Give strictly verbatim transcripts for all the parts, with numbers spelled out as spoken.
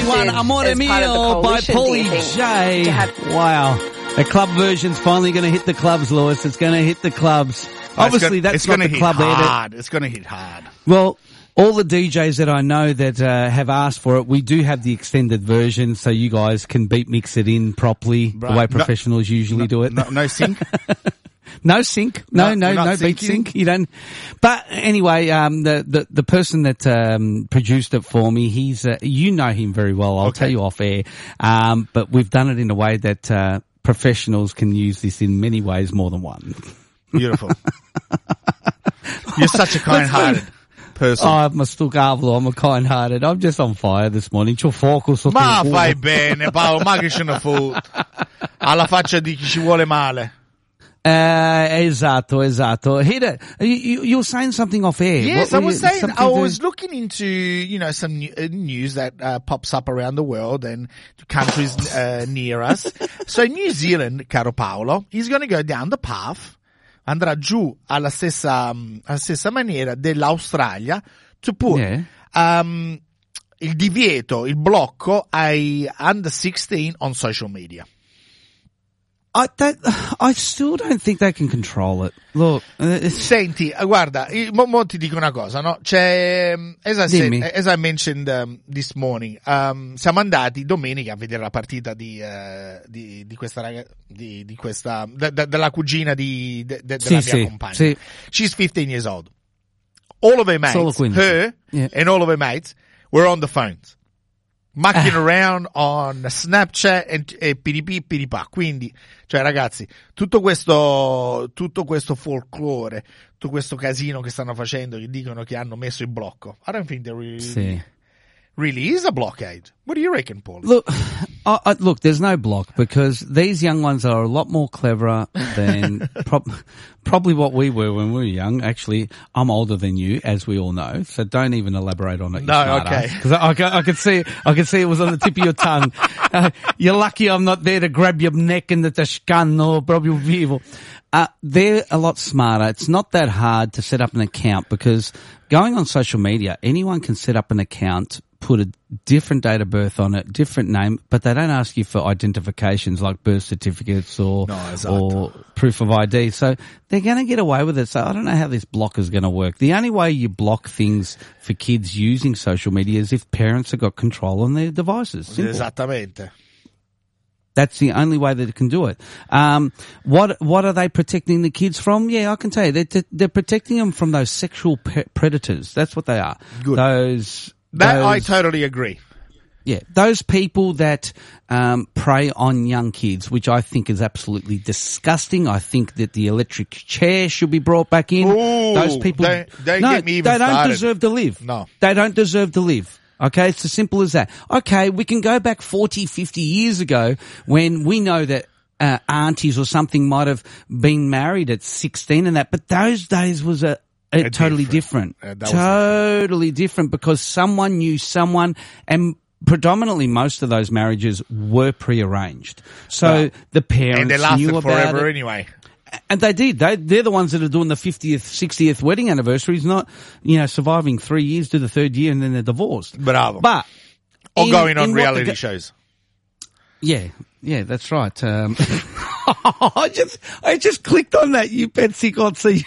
one, Amore as part of the Mio by coalition, do you Paulie think, J. to have- Wow. The club version's finally going to hit the clubs, Lewis. It's going to hit the clubs. Oh, Obviously, it's gonna, that's it's not gonna the hit club hard. edit. It's going to hit hard. Well, all the D Js that I know that uh, have asked for it, we do have the extended version so you guys can beat mix it in properly Right. the way No- professionals usually no, do it. No, no sync. No sync. No, No, no, you're no, not beat syncing? sync. You don't. But anyway, um, the, the, the person that, um, produced it for me, he's, uh, you know him very well. I'll Okay. tell you off air. Um, but we've done it in a way that, uh, professionals can use this in many ways more than one. Beautiful. You're such a kind-hearted person. Oh, ma sto cavolo, I'm a kind-hearted. I'm just on fire this morning. C'ho fuoco sotto Ma il culo. fai bene, Paolo, ma che ce ne fotte? Alla faccia di chi ci vuole male. Uh, esatto, esatto. Hida, you, you, you were saying something off air. Yes, What I were was you- saying, something I to- was looking into, you know, some new, uh, news that uh, pops up around the world and countries uh, near us. So New Zealand, caro Paolo, is going to go down the path, andrà giù alla stessa, um, alla stessa maniera dell'Australia to put Yeah. um, il divieto, il blocco ai under sixteen on social media. I that I still don't think they can control it. Look, uh, it's, Senti, eh, guarda, io- mo, mo ti dico una cosa, no? C'è, um, as I said, Dimmi. as I mentioned um, this morning, um, siamo andati domenica a vedere la partita di, uh, di, di questa ragazza, di, di questa, de, de, della cugina di, de, de, Sì, della sì, mia compagna. sì. She's fifteen years old. All of her Solo mates, quindici. her Yeah. and all of her mates were on the phones. Mucking around on Snapchat e, e piripì piripà. Quindi, cioè ragazzi, tutto questo, tutto questo folklore, tutto questo casino che stanno facendo, che dicono che hanno messo il blocco. I don't think there really, see. really is a blockade. What do you reckon, Paul? Look, I, I, look, there's no block because these young ones are a lot more cleverer than prob- probably what we were when we were young. Actually, I'm older than you, as we all know, so don't even elaborate on it. No, okay. Because I, I, I could see, I could see it was on the tip of your tongue. Uh, you're lucky I'm not there to grab your neck and the Toscano, proprio vivo. Uh, they're a lot smarter. It's not that hard to set up an account because going on social media, anyone can set up an account, put a different date of birth on it, different name, but they don't ask you for identifications like birth certificates or, No, esatto. or proof of I D. So they're going to get away with it. So I don't know how this block is going to work. The only way you block things for kids using social media is if parents have got control on their devices. Simple. Esattamente. That's the only way that it can do it. Um, what what are they protecting the kids from? Yeah, I can tell you, they're they're protecting them from those sexual pe- predators. That's what they are. Good. Those That those, I totally agree. yeah, those people that um, prey on young kids, which I think is absolutely disgusting. I think that the electric chair should be brought back in. Ooh, those people, don't- don't no, get me even they don't started. deserve to live. No. They don't deserve to live. Okay, it's as simple as that. Okay, we can go back forty, fifty years ago when we know that uh, aunties or something might have been married at sixteen and that, but those days was a, a A totally different. different. Uh, that was totally different because someone knew someone and predominantly most of those marriages were prearranged. So Well, the parents And they lasted knew about forever it. anyway. And they did. They, they're the ones that are doing the fiftieth, sixtieth wedding anniversaries, not, you know, surviving three years to the third year and then they're divorced. Bravo. But. Or in- going on in what the reality go- shows. Yeah, yeah, that's right. Um, I just, I just clicked on that, you Betsy Gotzi.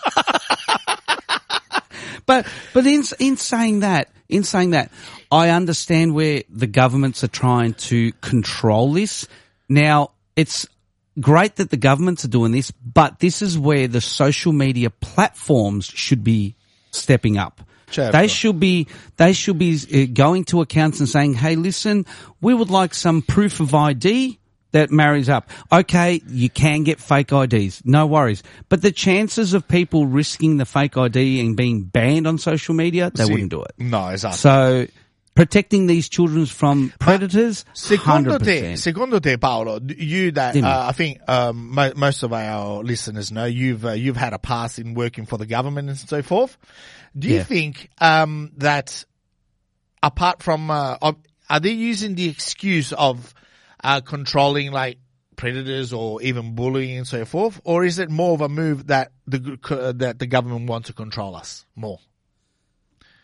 But, but in, in saying that, in saying that, I understand where the governments are trying to control this. Now, it's great that the governments are doing this, but this is where the social media platforms should be stepping up. Certo. They should be, they should be uh, going to accounts and saying, hey, listen, we would like some proof of I D that marries up. Okay, you can get fake I Ds. No worries. But the chances of people risking the fake I D and being banned on social media, they Sì. wouldn't do it. No, esatto. So, protecting these children from predators, Secondo one hundred te, percent. secondo te, Paolo, d- you that Dimmi. uh, I think um, mo- most of our listeners know you've uh, you've had a past in working for the government and so forth. Do you Yeah. think um, that apart from uh, of- are they using the excuse of uh, controlling like predators or even bullying and so forth, or is it more of a move that the uh, that the government wants to control us more?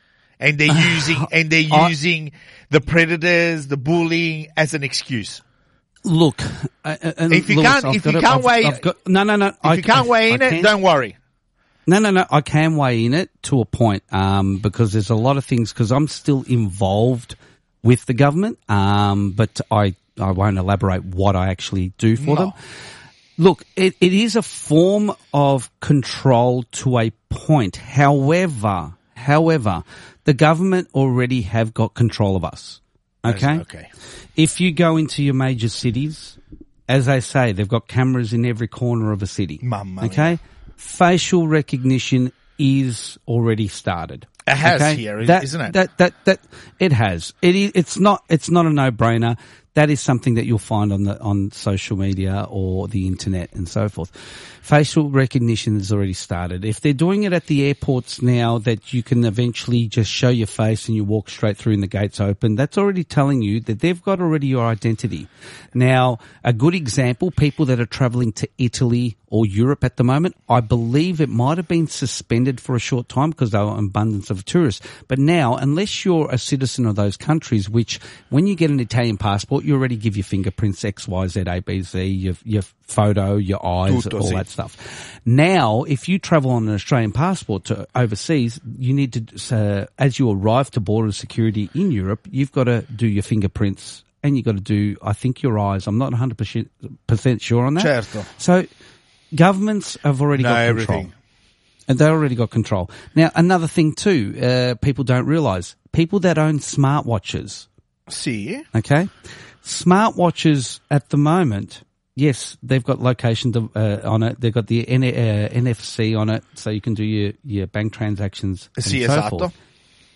and they're using and they're I- using the predators, the bullying as an excuse. Look, uh, and If you Lewis, can't- I've if got you it- can't I've- weigh- I've got- no, no, no. If I, you can't weigh in I it, can- don't worry. No, no, no. I can weigh in it to a point, um, because there's a lot of things, because I'm still involved with the government, um, but I, I won't elaborate what I actually do for No. them. Look, it, it is a form of control to a point. However, however, the government already have got control of us. Okay? Okay. If you go into your major cities, as they say, they've got cameras in every corner of a city. Mamma okay? mia. Facial recognition is already started. It has okay? here, that, isn't it? That, that, that, it has. It is, it's not, it's not a no-brainer. That is something that you'll find on the, on social media or the internet and so forth. Facial recognition has already started. If they're doing it at the airports now that you can eventually just show your face and you walk straight through and the gates open, that's already telling you that they've got already your identity. Now, a good example, people that are traveling to Italy or Europe at the moment, I believe it might have been suspended for a short time because there were an abundance of tourists. But now, unless you're a citizen of those countries, which when you get an Italian passport, you already give your fingerprints, X, Y, Z, A, B, Z, your, your photo, your eyes, Tutto, all sì. that stuff. Now, if you travel on an Australian passport to overseas, you need to, uh, as you arrive to border security in Europe, you've got to do your fingerprints and you've got to do, I think, your eyes. I'm not one hundred percent sure on that. Certo. So governments have already Know got control. everything. And they already got control. Now, another thing too, uh, people don't realise, people that own smartwatches, See? okay? Smartwatches at the moment, yes, they've got location uh, on it. They've got the N- uh, N F C on it, so you can do your, your bank transactions and Sì, so esatto. forth.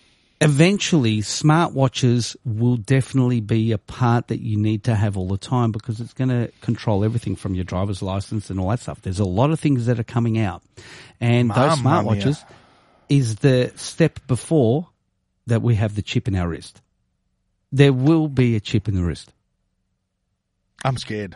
Eventually, smartwatches will definitely be a part that you need to have all the time because it's going to control everything from your driver's license and all that stuff. There's a lot of things that are coming out. And those Mamma smartwatches mia. is the step before that we have the chip in our wrist. There will be a chip in the wrist. I'm scared.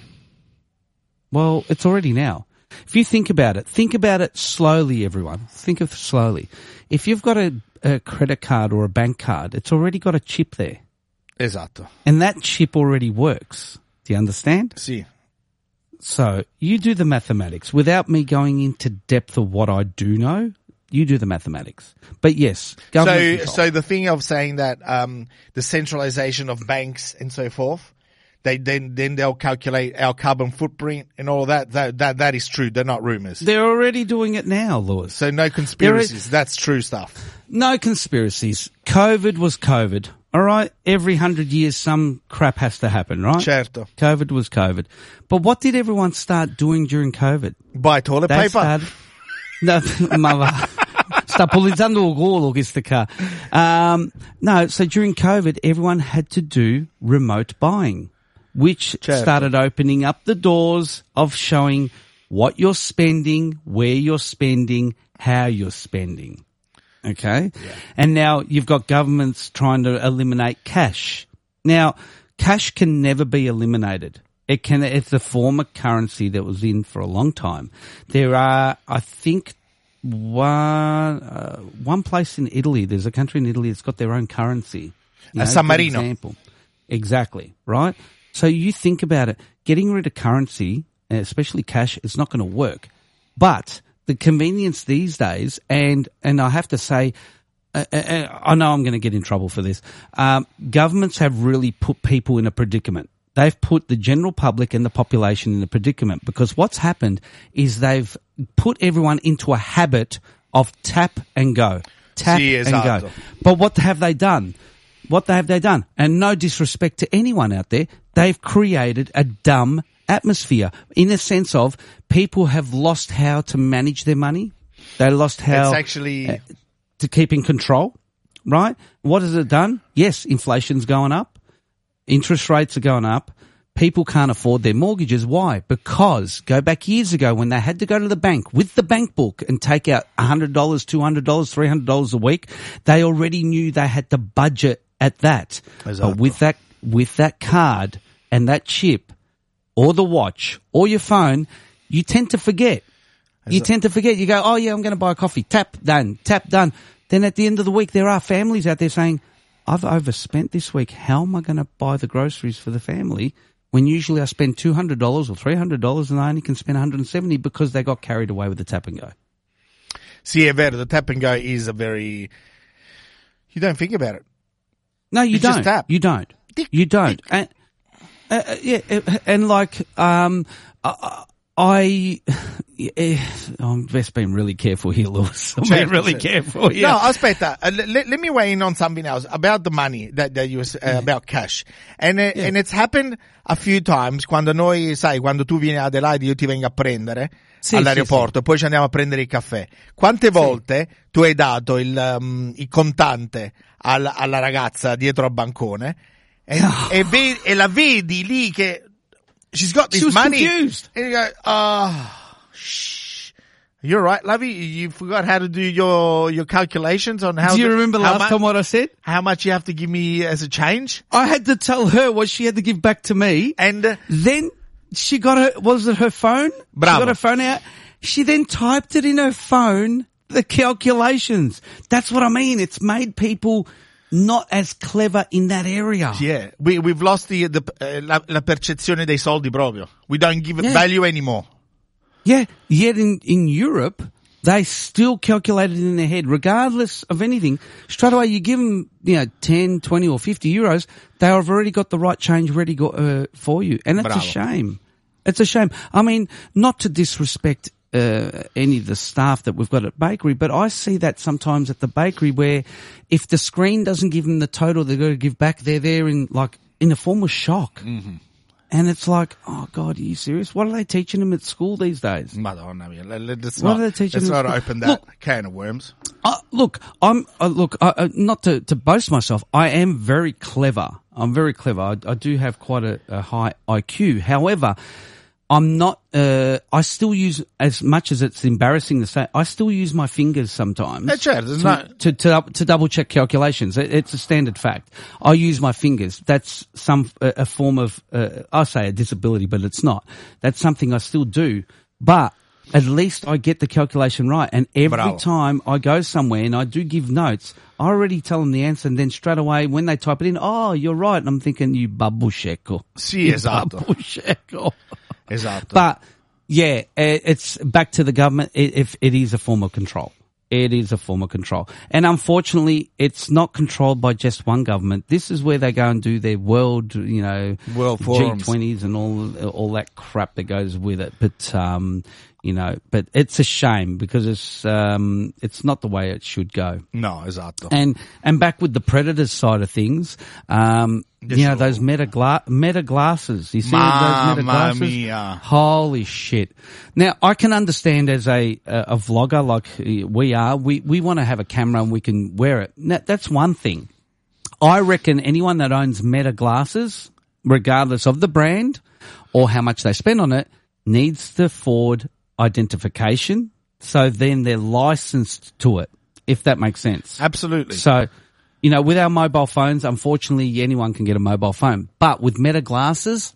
Well, it's already now. If you think about it, think about it slowly, everyone. Think of it slowly. If you've got a, a credit card or a bank card, it's already got a chip there. Esatto. And that chip already works. Do you understand? Sì. So you do the mathematics. Without me going into depth of what I do know, you do the mathematics. But yes, government So, control. so the thing of saying that um, the centralization of banks and so forth, they then then they'll calculate our carbon footprint and all that. That that that is true. They're not rumors. They're already doing it now, Lewis. So no conspiracies. That's true stuff. No conspiracies. COVID was COVID. All right? Every hundred years some crap has to happen, right? Certo. COVID was COVID. But what did everyone start doing during COVID? Buy toilet They paper. started... No, ma va. Sta pulizzando il culo questa car. Um, no, so during COVID, everyone had to do remote buying, which Certo. started opening up the doors of showing what you're spending, where you're spending, how you're spending. Okay? Yeah. And now you've got governments trying to eliminate cash. Now, cash can never be eliminated. It can, it's a form of currency that was in for a long time. There are, I think, one, uh, one place in Italy, there's a country in Italy that's got their own currency. You Uh, know, San good Marino. Example. Exactly, right? So you think about it, getting rid of currency, especially cash, it's not going to work. But the convenience these days, and, and I have to say, uh, uh, I know I'm going to get in trouble for this, um, governments have really put people in a predicament. They've put the general public and the population in a predicament because what's happened is they've put everyone into a habit of tap and go. Tap Sì, and esatto. go. But what have they done? What have they done? And no disrespect to anyone out there, they've created a dumb atmosphere in the sense of people have lost how to manage their money. They lost how It's actually uh, to keep in control, right? What has it done? Yes, inflation's going up. Interest rates are going up. People can't afford their mortgages. Why? Because go back years ago when they had to go to the bank with the bank book and take out one hundred dollars, two hundred dollars, three hundred dollars a week, they already knew they had to budget at that. Esatto. But with that, with that card and that chip or the watch or your phone, you tend to forget. You tend to forget. You go, oh yeah, I'm going to buy a coffee. Tap, done. Tap, done. then at the end of the week, there are families out there saying, I've overspent this week. How am I going to buy the groceries for the family when usually I spend two hundred dollars or three hundred dollars and I only can spend one hundred seventy dollars because they got carried away with the tap and go? Sì, è vero. The tap and go is a very... You don't think about it. No, you It's don't. just tap. You don't. You don't. And, uh, yeah, and like, um, I, I I'm best being really careful here, Lewis. I'm being really careful here. No, aspetta. Uh, let, let me weigh in on something else about the money that, that you was, uh, yeah. about cash. And, uh, yeah. and it's happened a few times quando noi, sai, quando tu vieni a Adelaide io ti vengo a prendere sì, all'aeroporto, sì, sì. Poi ci andiamo a prendere il caffè. Quante volte sì. tu hai dato il, um, il contante alla, alla ragazza dietro al bancone e, oh. e, ve, e la vedi lì che she's got this she was money. Confused. And you go, oh, shh. You're right, Lovey. You forgot how to do your, your calculations on how. Do you to, remember last mu- time what I said? How much you have to give me as a change? I had to tell her what she had to give back to me. And uh, then she got her, was it her phone? Bravo. She got her phone out. She then typed it in her phone, the calculations. That's what I mean. It's made people not as clever in that area. Yeah. We, we've lost the, the, uh, la, la percezione dei soldi proprio. We don't give it yeah. value anymore. Yeah, yet in, in Europe, they still calculate it in their head, regardless of anything. Straight away, you give them, you know, ten, twenty or fifty euros, they have already got the right change ready go, uh, for you. And it's Bravo. a shame. It's a shame. I mean, not to disrespect uh, any of the staff that we've got at bakery, but I see that sometimes at the bakery where if the screen doesn't give them the total they've got to give back, they're there in, like, in a form of shock. Mm-hmm. And it's like, oh God, are you serious? What are they teaching them at school these days? Madonna mia, let's what not, are they teaching let's them? not open that look, can of worms. Uh, look, I'm, uh, look, uh, uh, not to, to boast myself, I am very clever. I'm very clever. I, I do have quite a, a high I Q. However, I'm not, uh, I still use, as much as it's embarrassing to say, I still use my fingers sometimes. That's right. There's to, no... to, to, to double check calculations. It, it's a standard fact. I use my fingers. That's some, a, a form of, uh, I say a disability, but it's not. That's something I still do. But at least I get the calculation right. And every Bravo. time I go somewhere and I do give notes, I already tell them the answer, and then straight away when they type it in, oh, you're right. And I'm thinking, you babusheko. Sì, you esatto. Babusheko. Esatto. But yeah, it's back to the government. It, if it is a form of control, it is a form of control, and unfortunately, it's not controlled by just one government. This is where they go and do their world, you know, world G twenties and all all that crap that goes with it. But um, you know, but it's a shame because it's um, it's not the way it should go. No, esatto. And and back with the predators side of things, um. You know, those meta, gla- meta glasses. You see those meta glasses? Mia. Holy shit. Now, I can understand as a, a, a vlogger like we are, we, we want to have a camera and we can wear it. Now, that's one thing. I reckon anyone that owns meta glasses, regardless of the brand or how much they spend on it, needs the Ford identification. So then they're licensed to it, if that makes sense. Absolutely. So, you know, with our mobile phones, unfortunately, anyone can get a mobile phone. But with Meta glasses,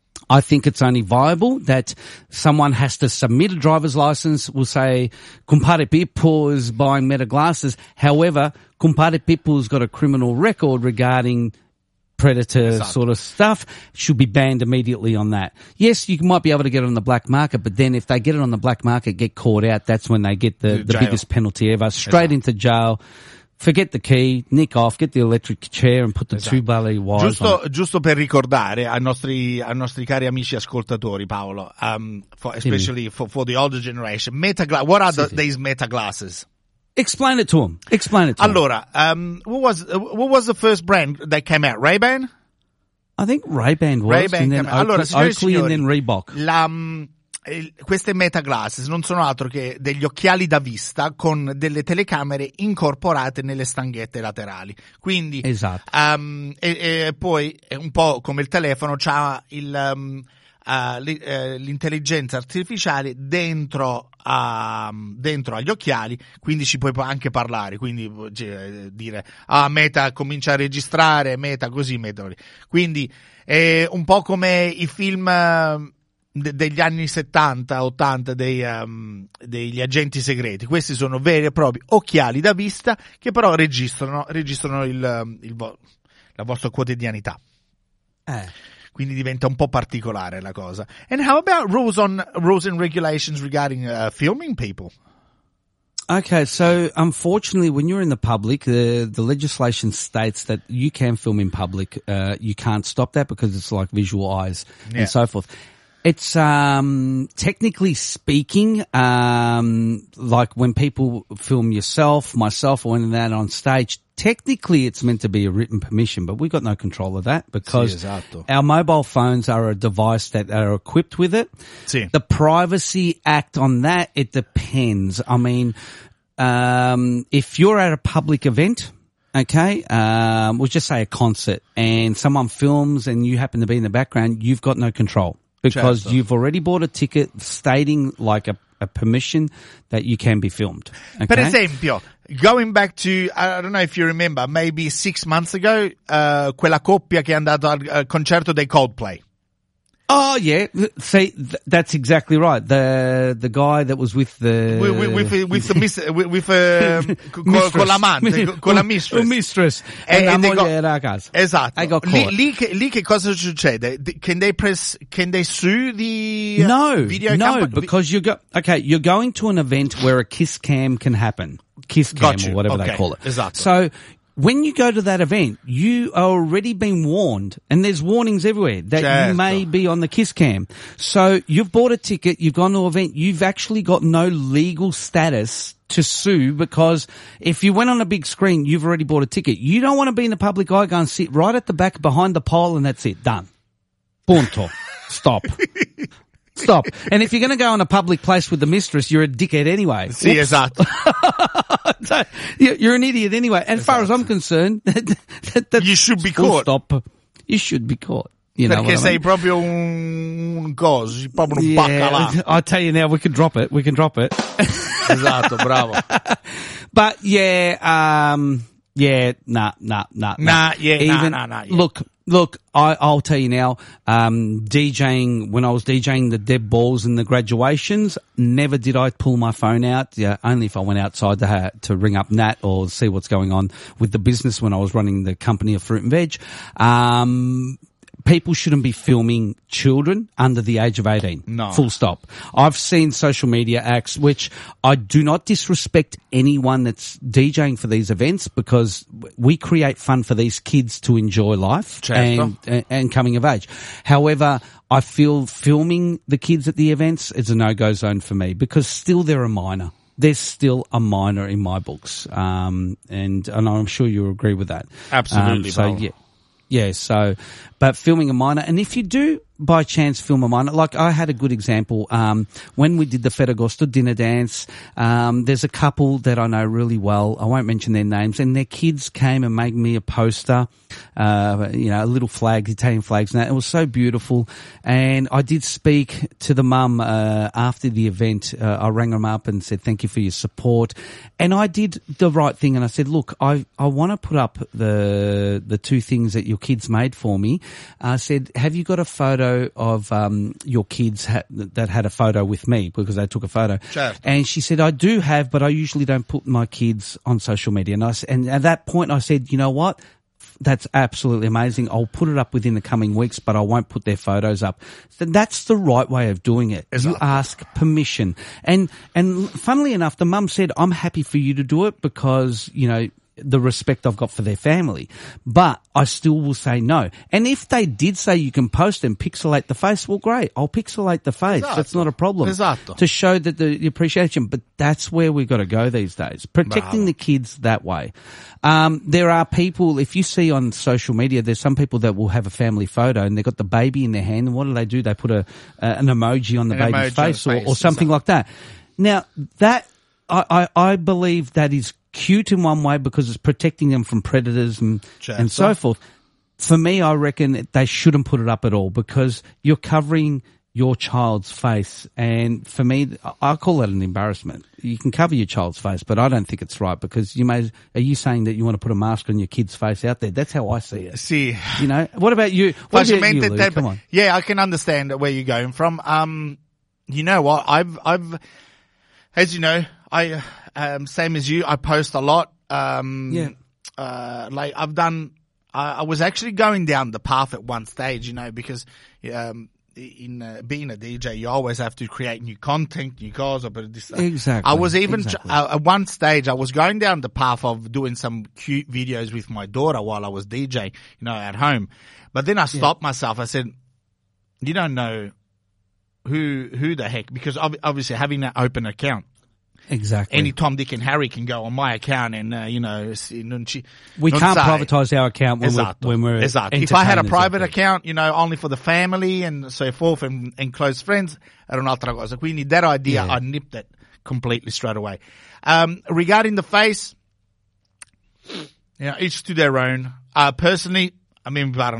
I think it's only viable that someone has to submit a driver's license. We'll say, Compare People is buying Meta glasses. However, Compare People's got a criminal record regarding predator exactly. sort of stuff, should be banned immediately on that. Yes, you might be able to get it on the black market, but then if they get it on the black market, get caught out, that's when they get the, the biggest penalty ever, straight exactly. into jail. Forget the key, nick off, get the electric chair and put the esatto. two belly wires giusto, on. Giusto per ricordare ai nostri, ai nostri cari amici ascoltatori, Paolo, um, for, especially for, for the older generation, meta gla- what are the, sì, sì. these meta glasses? Explain it to them. Explain it to allora, them. Um, what was, uh, what was the first brand that came out? Ray-Ban? I think Ray-Ban was, Ray-Ban and then Oakley, allora, Oakley signori, and then Reebok. La, um, queste meta glasses non sono altro che degli occhiali da vista con delle telecamere incorporate nelle stanghette laterali. Quindi, esatto. um, e, e poi è un po' come il telefono, c'ha il, um, uh, li, uh, l'intelligenza artificiale dentro, uh, dentro agli occhiali, quindi ci puoi anche parlare, quindi cioè, dire, ah, Meta comincia a registrare, Meta così, Meta. Quindi è un po' come i film, uh, de- degli anni settanta ottanta dei, um, degli agenti segreti. Questi sono veri e propri occhiali da vista che però registrano, registrano il, il vo- la vostra quotidianità. Eh. Quindi diventa un po' particolare la cosa. And how about rules on rules and regulations regarding uh, filming people? Okay, so unfortunately, when you're in the public, the the legislation states that you can film in public. Uh, you can't stop that because it's like visual eyes Yeah. and so forth. It's um, technically speaking, um, like when people film yourself, myself, or anything that on stage. Technically, it's meant to be a written permission, but we've got no control of that because Sì, esatto. our mobile phones are a device that are equipped with it. Sì. The Privacy Act on that, it depends. I mean, um, if you're at a public event, okay, um, we'll just say a concert, and someone films and you happen to be in the background, you've got no control because Certo. you've already bought a ticket stating like a, a permission that you can be filmed. Okay? Per esempio, going back to, I don't know if you remember, maybe six months ago, uh, quella coppia che è andata al, al concerto dei Coldplay. Oh yeah, see, th- that's exactly right. The the guy that was with the With, with, with, with the miss, with, with um, con, mistress. con l'amante, con, con la mistress. Un mistress. E- E la e they moglie got- era a casa. Esatto. I got Lì, caught. lì, che, lì che cosa succede? Can they press, can they sue the uh, No, video no, company? because you go, okay, you're going to an event where a kiss cam can happen. Kiss cam Got you. or whatever Okay. they call it. Esatto. So, when you go to that event, you are already been warned, and there's warnings everywhere that Certo. you may be on the kiss cam. So you've bought a ticket, you've gone to an event, you've actually got no legal status to sue because if you went on a big screen, you've already bought a ticket. You don't want to be in the public eye, go and sit right at the back behind the pole and that's it, done. Punto. Stop. Stop. And if you're going to go in a public place with the mistress, you're a dickhead anyway. Sì, Whoops. esatto. So, you- you're an idiot anyway. As far as I'm concerned, that, that, You should be full caught. Stop. You should be caught. You know Perché what I sei mean? proprio un, un coso, proprio un Yeah, baccalà. I'll tell you now, we can drop it. We can drop it. Esatto, bravo. But yeah, um, yeah, nah, nah, nah, Nah, yeah, nah, Even, nah, nah, yeah. Look, look, I, I'll tell you now, um, DJing, when I was DJing the dead balls and the graduations, never did I pull my phone out. Yeah, only if I went outside to ha- to ring up Nat or see what's going on with the business when I was running the company of Fruit and Veg. Um, people shouldn't be filming children under the age of eighteen. No. Full stop. I've seen social media acts, which I do not disrespect anyone that's DJing for these events because we create fun for these kids to enjoy life Certo. and, and coming of age. However, I feel filming the kids at the events is a no-go zone for me because still they're a minor. They're still a minor in my books. Um, and, and I'm sure you'll agree with that. Absolutely, Um, so Paolo. yeah. Yeah, so, but filming a minor, and if you do by chance film a minor, like I had a good example, um, when we did the Ferragosto dinner dance, um, there's a couple that I know really well, I won't mention their names, and their kids came and made me a poster, uh, you know, a little flag, Italian flags, and that. It was so beautiful, and I did speak to the mum, uh, after the event, uh, I rang them up and said, thank you for your support, and I did the right thing, and I said, look, I, I want to put up the, the two things that your kids made for me. I said, have you got a photo of um, your kids ha- that had a photo with me because they took a photo? Certo. And she said, I do have, but I usually don't put my kids on social media. And, I, s- and at that point I said, you know what? That's absolutely amazing. I'll put it up within the coming weeks, but I won't put their photos up. So that's the right way of doing it. You Esatto. ask permission. And, and funnily enough, the mum said, I'm happy for you to do it because, you know, the respect I've got for their family. But I still will say no. And if they did say you can post and pixelate the face, well, great. I'll pixelate the face. Esatto. That's not a problem. Esatto. To show that the, the appreciation. But that's where we've got to go these days. Protecting Bravo. the kids that way. Um, there are people, if you see on social media, there's some people that will have a family photo and they've got the baby in their hand. And what do they do? They put a, uh, an emoji on the An baby's emoji on face, the or, face, or something exactly. like that. Now, that, I, I, I believe that is cute in one way because it's protecting them from predators and, Certo. and so forth. For me, I reckon they shouldn't put it up at all because you're covering your child's face. And for me, I call that an embarrassment. You can cover your child's face, but I don't think it's right because you may, are you saying that you want to put a mask on your kid's face out there? That's how I see it. See. You know, what about you? What about you, Lou? That, Come on. Yeah, I can understand where you're going from. Um, you know what? I've, I've, as you know, I, um, same as you, I post a lot. Um, yeah. uh, like I've done, I, I was actually going down the path at one stage, you know, because, um, in uh, being a D J, you always have to create new content, new cause, or this. Exactly. I was even exactly. uh, at one stage, I was going down the path of doing some cute videos with my daughter while I was D J, you know, at home. But then I stopped yeah. myself. I said, "You don't know who who the heck," because ob- obviously having that open account. Exactly. Any Tom, Dick, and Harry can go on my account, and uh, you know, non ci, we non can't sai. privatise our account when Esatto. we're when we're Esatto. If I had a private exactly. account, you know, only for the family and so forth, and, and close friends, era un'altra cosa. Quindi that idea, yeah. I nipped it completely straight away. Um, regarding the face, you know, each to their own. Uh, personally, I mean, una,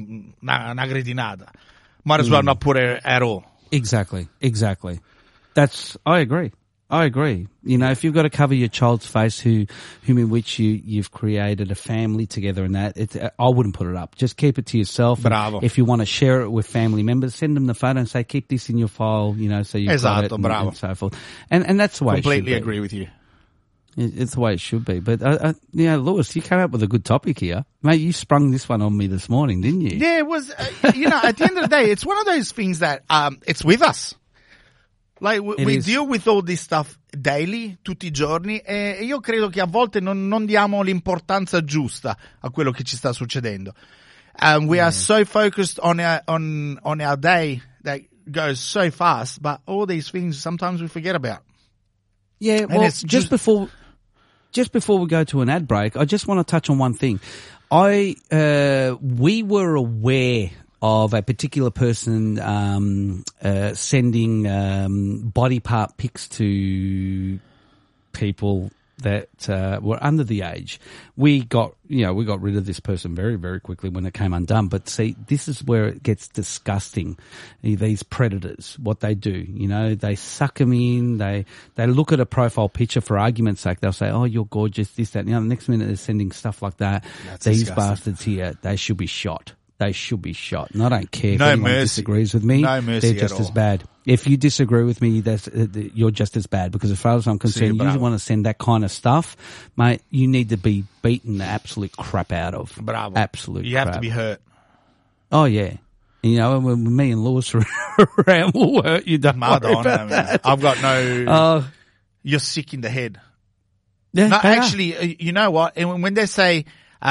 una, una gretinata. Might as well mm. not put it at all. Exactly. Exactly. That's. I agree. I agree. You know, if you've got to cover your child's face, who, whom in which you you've created a family together, and that, it's, I wouldn't put it up. Just keep it to yourself. Bravo. If you want to share it with family members, send them the photo and say, keep this in your file. You know, so you've Esatto, got it and, bravo. and so forth. And and that's the way. Completely it should be. agree with you. It's the way it should be. But, uh, uh, yeah, Lewis, you came up with a good topic here. Mate, you sprung this one on me this morning, didn't you? Yeah, it was, uh, you know, at the end of the day, it's one of those things that, um, it's with us. Like, we, we deal with all this stuff daily, tutti i giorni, e io credo che a volte non, non diamo l'importanza giusta a quello che ci sta succedendo. Um, we yeah. are so focused on our, on, on our day that goes so fast, but all these things sometimes we forget about. Yeah, well, just, just before, just before we go to an ad break, I just want to touch on one thing. I, uh, we were aware of a particular person um, uh, sending um, body part pics to people that uh, were under the age. We got, you know, we got rid of this person very, very quickly when it came undone. But see, this is where it gets disgusting. These predators, what they do, you know, they suck them in. They they look at a profile picture for argument's sake. They'll say, "Oh, you're gorgeous," this, that, and the other. The next minute they're sending stuff like that. That's These disgusting. Bastards here, they should be shot. They should be shot. And I don't care if no anyone mercy. disagrees with me. No mercy They're just at as all. bad. If you disagree with me, that's, uh, you're just as bad, because as far as I'm concerned, Sí, you want to send that kind of stuff, mate, you need to be beaten the absolute crap out of. Bravo. Absolute You crap. have to be hurt. Oh, yeah. You know, when me and Lewis are around, we'll hurt you. Don't worry Madonna, about man. that. I've got no... Uh, you're sick in the head. yeah, No, they are. actually, uh, you know what? And when they say...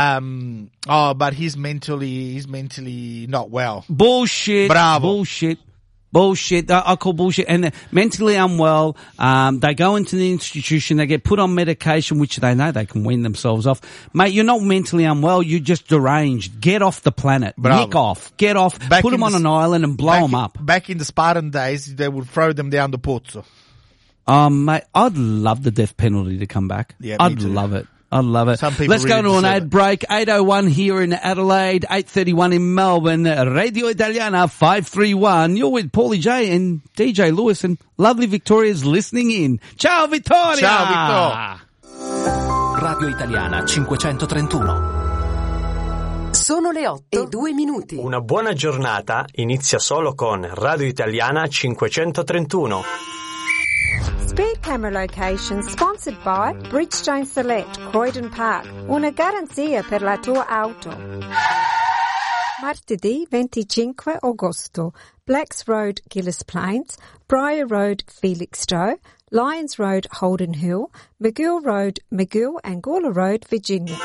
Um, oh, but he's mentally, he's mentally not well. Bullshit. Bravo. Bullshit. Bullshit. I, I call bullshit. And they're mentally unwell. Um, they go into the institution. They get put on medication, which they know they can wean themselves off. Mate, you're not mentally unwell. You're just deranged. Get off the planet. Bravo. Nick off. Get off. Back put them in on the, an island and blow back them in, up. Back in the Spartan days, they would throw them down the pozzo. Um, mate, I'd love the death penalty to come back. Yeah, me I'd too. love it. I love it. Some people Let's really go to an deserve ad it. break. eight oh one here in Adelaide, eight thirty-one in Melbourne, Radio Italiana five three one. You're with Paulie J and D J Lewis, and lovely Victoria's listening in. Ciao Vittoria! Ciao Vittoria! Radio Italiana cinquecentotrentuno. Sono le otto e due minuti. Una buona giornata inizia solo con Radio Italiana cinquecentotrentuno. Speed Camera Location, sponsored by Bridgestone Select, Croydon Park. Una garanzia per la tua auto. Martedì venticinque agosto. Blacks Road, Gillis Plains. Briar Road, Felixstowe. Lyons Road, Holden Hill. McGill Road, McGill and Gawler Road, Virginia.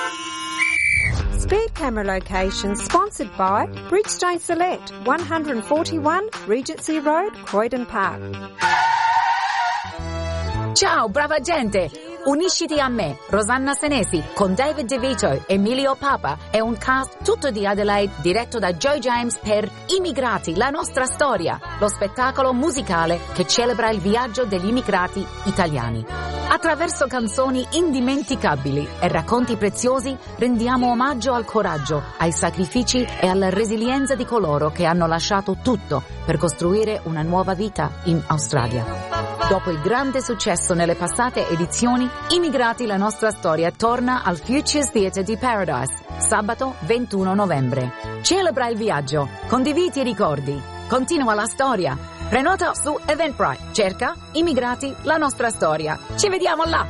Speed Camera Location, sponsored by Bridgestone Select, one forty-one Regency Road, Croydon Park. Ciao, brava gente! Unisciti a me, Rosanna Senesi, con David DeVito, Emilio Papa e un cast tutto di Adelaide diretto da Joe James per Immigrati, la nostra storia, lo spettacolo musicale che celebra il viaggio degli immigrati italiani. Attraverso canzoni indimenticabili e racconti preziosi rendiamo omaggio al coraggio, ai sacrifici e alla resilienza di coloro che hanno lasciato tutto per costruire una nuova vita in Australia. Dopo il grande successo nelle passate edizioni, Immigrati, la nostra storia torna al Futures Theatre di Paradise, sabato ventuno novembre. Celebra il viaggio, condividi i ricordi, continua la storia. Prenota su Eventbrite, cerca Immigrati, la nostra storia. Ci vediamo là!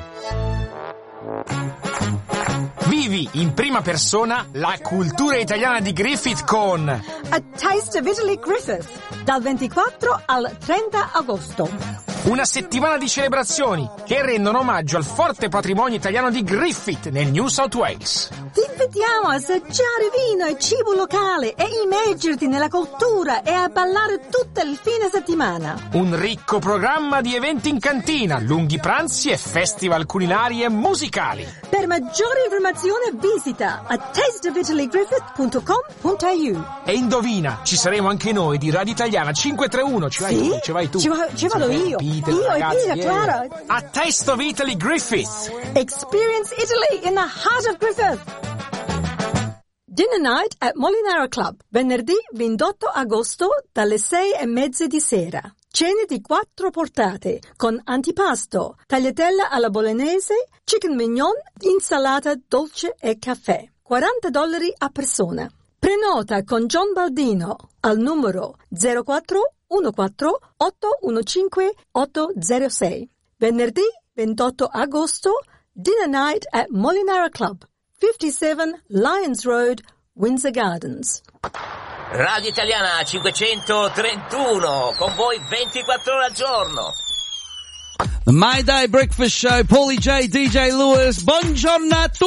Vivi in prima persona la cultura italiana di Griffith con A Taste of Italy Griffith, dal ventiquattro al trenta agosto. Una settimana di celebrazioni che rendono omaggio al forte patrimonio italiano di Griffith nel New South Wales. Ti invitiamo a assaggiare vino e cibo locale e immergerti nella cultura e a ballare tutto il fine settimana. Un ricco programma di eventi in cantina, lunghi pranzi e festival culinari e musicali. Per maggiore informazione visita a taste of italy griffith punto com punto a u. E indovina, ci saremo anche noi di Radio Italiana cinquecentotrentuno. Ci vai sì? tu, ci vai tu. Ci, va, ci vado io. Peter, io ragazzi, e Peter, yeah. Clara. A Taste of Italy Griffith. Experience Italy in the heart of Griffith. Dinner night at Molinara Club, venerdì ventotto agosto dalle sei e mezza di sera. Cene di quattro portate, con antipasto, tagliatella alla bolognese, chicken mignon, insalata dolce e caffè. quaranta dollari a persona. Prenota con John Baldino al numero zero quattro uno quattro otto uno cinque otto zero sei. Venerdì ventotto agosto, Dinner night at Molinara Club, cinquantasette Lions Road, Windsor Gardens. Radio Italiana cinquecentotrentuno, con voi ventiquattro ore al giorno. The My Day Breakfast Show, Paulie J, D J Lewis, buongiorno a tutti.